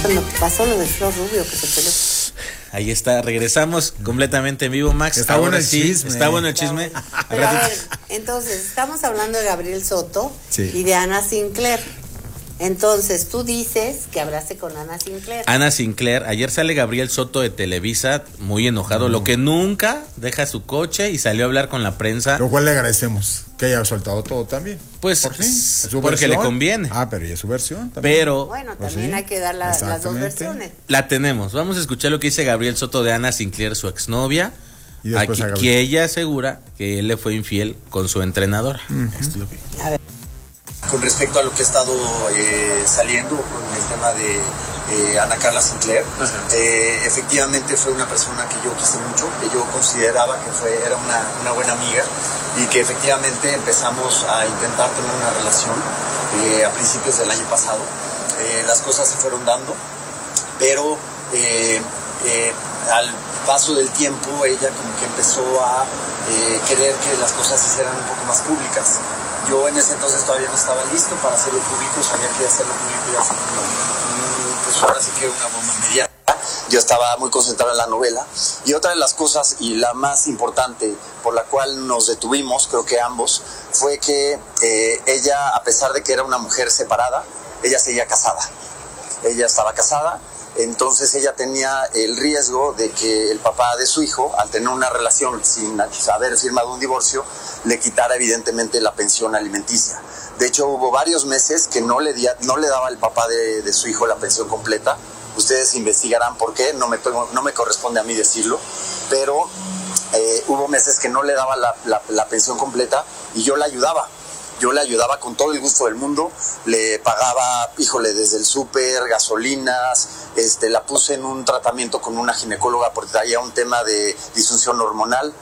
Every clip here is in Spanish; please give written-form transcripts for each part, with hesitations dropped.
cuando pasó lo de Flor Rubio que se peleó. Ahí está, regresamos completamente en vivo, Max. Está bueno el chisme. Está bueno el chisme. Pero a ver, entonces, estamos hablando de Gabriel Soto y de Ana Sinclair. Entonces, tú dices que hablaste con Ana Sinclair. Ana Sinclair, ayer sale Gabriel Soto de Televisa, muy enojado, lo que nunca deja su coche y salió a hablar con la prensa. Lo cual le agradecemos, que haya soltado todo también. Pues, ¿por sí? porque le conviene. Pero ya es su versión también. Pero, bueno, también hay que dar las dos versiones. La tenemos. Vamos a escuchar lo que dice Gabriel Soto de Ana Sinclair, su exnovia. Y después aquí, que ella asegura que él le fue infiel con su entrenadora. Esto es lo que... A ver. Con respecto a lo que he estado saliendo con el tema de Ana Carla Sinclair, efectivamente fue una persona que yo quise mucho, que yo consideraba que era una buena amiga y que efectivamente empezamos a intentar tener una relación a principios del año pasado. Las cosas se fueron dando, pero al paso del tiempo ella como que empezó a querer que las cosas se hicieran un poco más públicas. Yo en ese entonces todavía no estaba listo para hacerlo público, sabía que hacerlo público ya fue pues ahora sí que una bomba inmediata. Yo estaba muy concentrado en la novela. Y otra de las cosas, y la más importante por la cual nos detuvimos, creo que ambos, fue que ella, a pesar de que era una mujer separada, ella seguía casada. Ella estaba casada. Entonces ella tenía el riesgo de que el papá de su hijo, al tener una relación sin haber firmado un divorcio, le quitara evidentemente la pensión alimenticia. De hecho, hubo varios meses que no le daba el papá de su hijo la pensión completa. Ustedes investigarán por qué, no me corresponde a mí decirlo, pero hubo meses que no le daba la pensión completa y yo la ayudaba. Yo le ayudaba con todo el gusto del mundo, le pagaba, desde el súper, gasolinas, la puse en un tratamiento con una ginecóloga porque traía un tema de disfunción hormonal,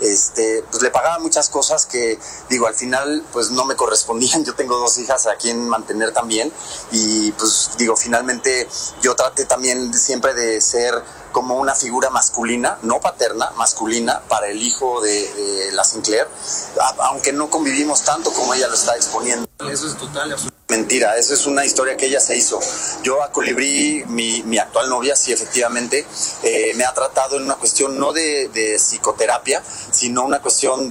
pues le pagaba muchas cosas que, al final, pues no me correspondían. Yo tengo 2 hijas a quien mantener también y, pues, finalmente yo traté también siempre de ser como una figura masculina, no paterna, masculina, para el hijo de la Sinclair, aunque no convivimos tanto como ella lo está exponiendo. Eso es total y absolutamente mentira, eso es una historia que ella se hizo. Yo a Colibrí, mi actual novia, sí, efectivamente, me ha tratado en una cuestión no de psicoterapia, sino una cuestión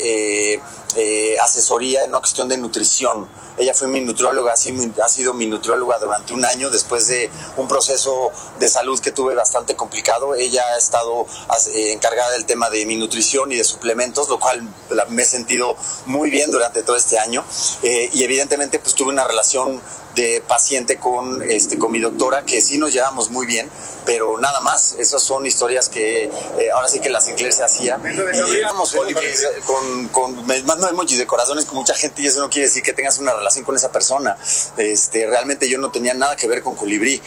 de asesoría, en una cuestión de nutrición. Ella fue mi nutrióloga, ha sido mi nutrióloga durante un año después de un proceso de salud que tuve bastante complicado. Ella ha estado encargada del tema de mi nutrición y de suplementos, lo cual me he sentido muy bien durante todo este año. Y evidentemente pues tuve una relación de paciente con mi doctora, que sí nos llevamos muy bien, pero nada más. Esas son historias que ahora sí que la Sinclair se hacía. Y vamos, me mando emojis de corazones con mucha gente y eso no quiere decir que tengas una relación con esa persona. Realmente yo no tenía nada que ver con Colibrí.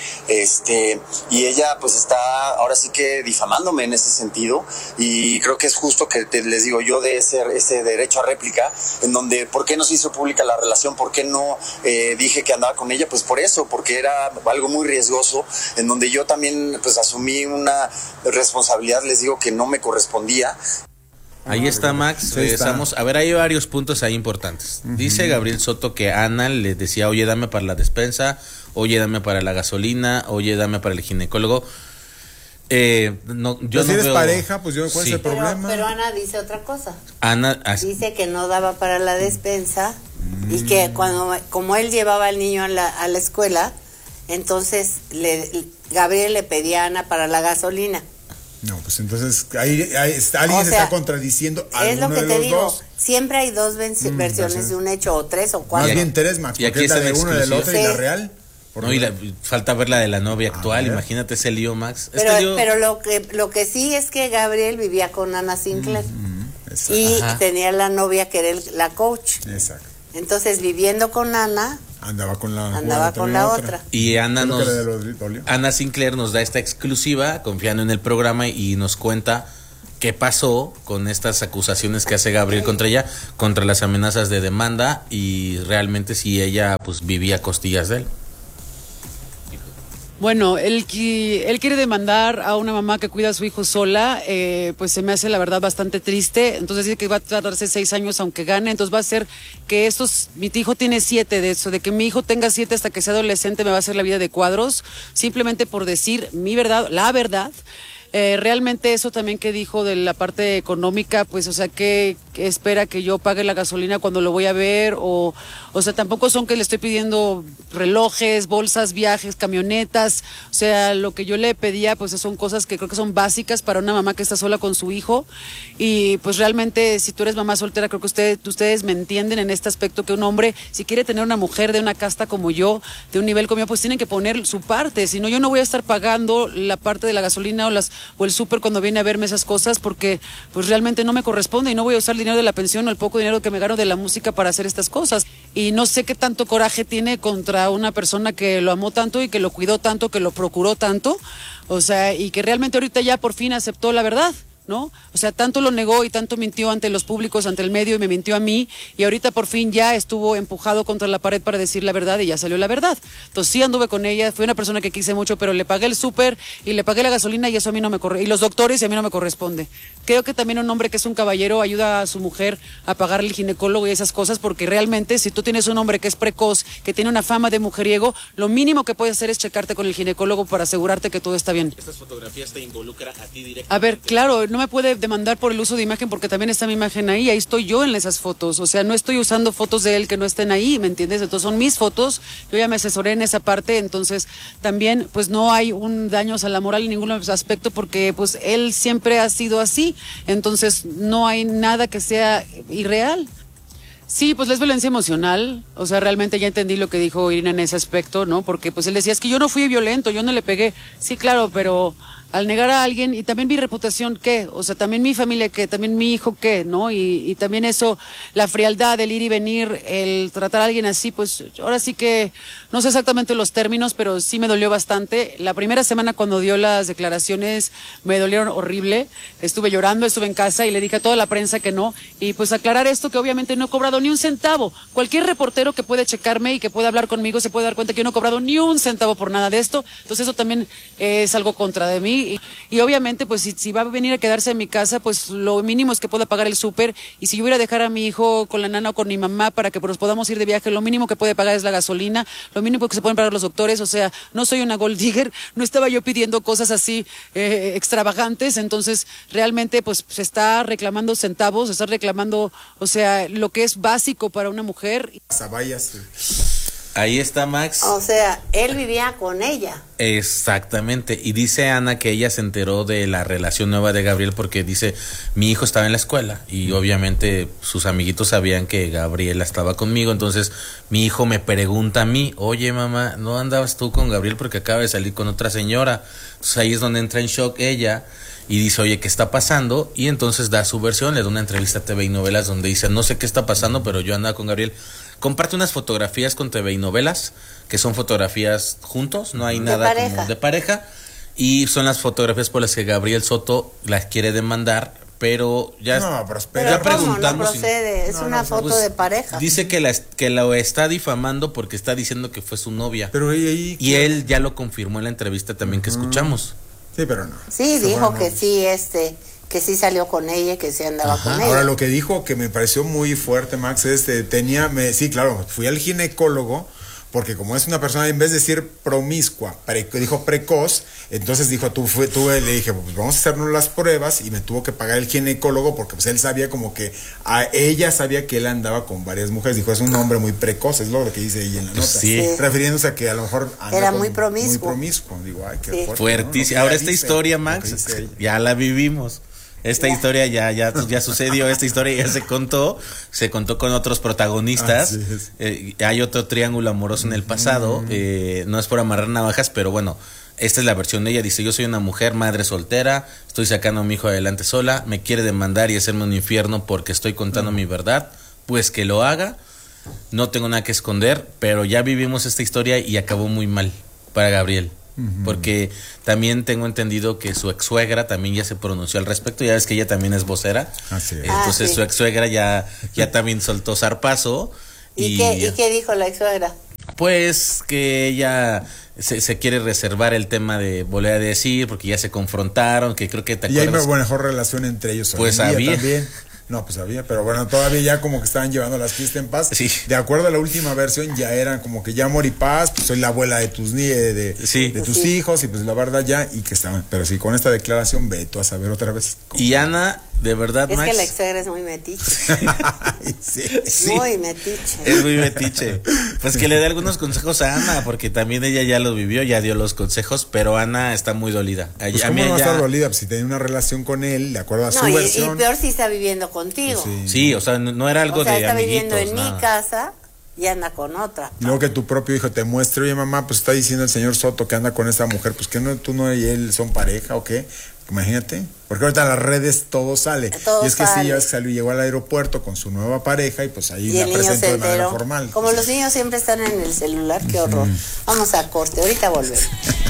Y ella pues está ahora sí que difamándome en ese sentido y creo que es justo que les digo yo de ese derecho a réplica, en donde ¿por qué no se hizo pública la relación? ¿Por qué no dije que andaba con ella? Pues por eso, porque era algo muy riesgoso, en donde yo también pues asumí una responsabilidad, les digo, que no me correspondía. Ahí está, Max, regresamos. A ver, hay varios puntos ahí importantes. Dice Gabriel Soto que Ana le decía, oye, dame para la despensa, oye, dame para la gasolina, oye, dame para el ginecólogo. No, yo si no eres veo... pareja, pues yo, ¿cuál es el problema? Pero Ana dice otra cosa. Ana dice que no daba para la despensa y que como él llevaba al niño a la escuela, entonces Gabriel le pedía a Ana para la gasolina. No, pues entonces alguien se está contradiciendo a es lo que te digo, dos. Siempre hay dos versiones de un hecho, o 3 o 4. Más bien 3, Max, porque es la de uno y del otro y la real. No, falta ver la de la novia actual, imagínate ese lío, Max. Pero lo que sí es que Gabriel vivía con Ana Sinclair y tenía la novia que era la coach. Exacto. Entonces, viviendo con Ana, andaba con la otra. Y Ana Sinclair nos da esta exclusiva, confiando en el programa, y nos cuenta qué pasó con estas acusaciones que hace Gabriel contra ella, contra las amenazas de demanda, y realmente si ella pues vivía a costillas de él. Bueno, él quiere demandar a una mamá que cuida a su hijo sola, pues se me hace la verdad bastante triste. Entonces dice que va a tardarse 6 años aunque gane, entonces va a ser que mi hijo tiene 7 de eso, de que mi hijo tenga 7 hasta que sea adolescente me va a hacer la vida de cuadros, simplemente por decir mi verdad, la verdad. Realmente eso también que dijo de la parte económica, pues, o sea, que espera que yo pague la gasolina cuando lo voy a ver, o sea, tampoco son que le estoy pidiendo relojes, bolsas, viajes, camionetas, o sea, lo que yo le pedía, pues, son cosas que creo que son básicas para una mamá que está sola con su hijo, y pues realmente, si tú eres mamá soltera, creo que ustedes me entienden en este aspecto, que un hombre, si quiere tener una mujer de una casta como yo, de un nivel como yo, pues tienen que poner su parte, si no, yo no voy a estar pagando la parte de la gasolina o el súper cuando viene a verme esas cosas, porque pues realmente no me corresponde y no voy a usar el dinero de la pensión o el poco dinero que me gano de la música para hacer estas cosas. Y no sé qué tanto coraje tiene contra una persona que lo amó tanto y que lo cuidó tanto, que lo procuró tanto, o sea, y que realmente ahorita ya por fin aceptó la verdad, ¿no? O sea, tanto lo negó y tanto mintió ante los públicos, ante el medio, y me mintió a mí, y ahorita por fin ya estuvo empujado contra la pared para decir la verdad y ya salió la verdad. Entonces sí anduve con ella, fue una persona que quise mucho, pero le pagué el súper y le pagué la gasolina y eso a mí no me corresponde, y los doctores y a mí no me corresponde. Creo que también un hombre que es un caballero ayuda a su mujer a pagar el ginecólogo y esas cosas, porque realmente si tú tienes un hombre que es precoz, que tiene una fama de mujeriego, lo mínimo que puedes hacer es checarte con el ginecólogo para asegurarte que todo está bien. ¿Estas fotografías te involucran a ti directamente? A ver, claro, no me puede demandar por el uso de imagen porque también está mi imagen ahí estoy yo en esas fotos, o sea, no estoy usando fotos de él que no estén ahí, ¿me entiendes? Entonces son mis fotos, yo ya me asesoré en esa parte, entonces también pues no hay un daño a la moral en ningún aspecto porque pues él siempre ha sido así, entonces no hay nada que sea irreal. Sí, pues es violencia emocional, o sea, realmente ya entendí lo que dijo Irina en ese aspecto, ¿no? Porque pues él decía, es que yo no fui violento, yo no le pegué, sí, claro, pero al negar a alguien, y también mi reputación, ¿qué? O sea, también mi familia, ¿qué? También mi hijo, ¿qué? ¿No? Y también eso, la frialdad, el ir y venir, el tratar a alguien así, pues ahora sí que, no sé exactamente los términos, pero sí me dolió bastante. La primera semana cuando dio las declaraciones me dolieron horrible, estuve llorando, estuve en casa y le dije a toda la prensa que no, y pues aclarar esto, que obviamente no he cobrado ni un centavo. Cualquier reportero que puede checarme y que pueda hablar conmigo se puede dar cuenta que yo no he cobrado ni un centavo por nada de esto, entonces eso también es algo contra de mí. Y obviamente, pues si va a venir a quedarse en mi casa, pues lo mínimo es que pueda pagar el súper. Y si yo voy a dejar a mi hijo con la nana o con mi mamá para que pues, podamos ir de viaje, lo mínimo que puede pagar es la gasolina, lo mínimo que se pueden pagar los doctores. O sea, no soy una gold digger, no estaba yo pidiendo cosas así extravagantes. Entonces, realmente, pues se está reclamando centavos, se está reclamando, o sea, lo que es básico para una mujer. Ahí está Max. O sea, él vivía con ella. Exactamente. Y dice Ana que ella se enteró de la relación nueva de Gabriel porque dice, mi hijo estaba en la escuela y obviamente sus amiguitos sabían que Gabriela estaba conmigo. Entonces mi hijo me pregunta a mí, oye mamá, ¿no andabas tú con Gabriel porque acaba de salir con otra señora? Entonces ahí es donde entra en shock ella y dice, oye, ¿qué está pasando? Y entonces da su versión, le da una entrevista a TV y Novelas donde dice, no sé qué está pasando, pero yo andaba con Gabriel. Comparte unas fotografías con TV y Novelas, que son fotografías juntos, no hay nada como de pareja, y son las fotografías por las que Gabriel Soto las quiere demandar, pero ya, ya preguntamos. No procede, es una foto de pareja. Dice que lo está difamando porque está diciendo que fue su novia, pero y él ya lo confirmó en la entrevista también que escuchamos. Sí, pero no. Sí, dijo que sí, que sí salió con ella, que sí andaba con ella. Ahora, lo que dijo que me pareció muy fuerte, Max, es sí, claro, fui al ginecólogo porque como es una persona, en vez de decir promiscua, dijo precoz, entonces dijo, le dije, pues vamos a hacernos las pruebas, y me tuvo que pagar el ginecólogo porque pues él sabía como que ella sabía que él andaba con varias mujeres. Dijo, es un hombre muy precoz, es lo que dice ella en la nota. Sí. Refiriéndose a que a lo mejor era muy promiscuo. Digo, ay, qué fuerte, fuertísimo. ¿No? Ahora esta historia, Max, ya la vivimos. Esta historia ya sucedió, esta historia ya se contó con otros protagonistas. Hay otro triángulo amoroso en el pasado, no es por amarrar navajas, pero bueno, esta es la versión de ella. Dice, yo soy una mujer, madre soltera, estoy sacando a mi hijo adelante sola, me quiere demandar y hacerme un infierno porque estoy contando mi verdad, pues que lo haga, no tengo nada que esconder, pero ya vivimos esta historia y acabó muy mal para Gabriel. Porque también tengo entendido que su ex suegra también ya se pronunció al respecto, ya ves que ella también es vocera. Entonces su ex suegra ya también soltó zarpazo ¿Y qué dijo la ex suegra? Pues que ella se quiere reservar el tema de volver a decir, porque ya se confrontaron, que creo que te acuerdas. Y hay una mejor relación entre ellos. Pues había. También. No, pues había, pero bueno, todavía ya como que estaban llevando las fiestas en paz. Sí. De acuerdo a la última versión, ya eran como que ya amor y paz, pues soy la abuela de tus tus hijos, y pues la verdad ya, y que estaban, pero sí, con esta declaración, ve tú a saber otra vez. Y Ana, de verdad, es Max. que la ex suegra es muy metiche. Sí. Muy metiche. Es muy metiche. Pues que le dé algunos consejos a Ana, porque también ella ya los vivió, ya dio los consejos, pero Ana está muy dolida. Pues ¿cómo no va a estar dolida? Pues si tenía una relación con él, de acuerdo a su versión. Y peor si está viviendo contigo. Pues sí, o sea, no era algo de amiguitos. Está viviendo en mi casa y anda con otra. Luego que tu propio hijo te muestre, oye mamá, pues está diciendo el señor Soto que anda con esta mujer, pues que no, tú no y él son pareja o qué. Imagínate, porque ahorita en las redes todo sale. Todo y es que sale. sí, ya salió, llegó al aeropuerto con su nueva pareja y pues ahí y la el niño presentó se de manera enteró. formal. Como los niños siempre están en el celular, qué horror. Vamos a corte, ahorita volvemos.